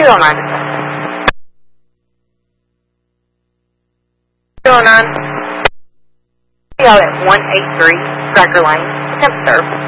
309. 309. Y'all at 183 Cracker Lane. Temp serve.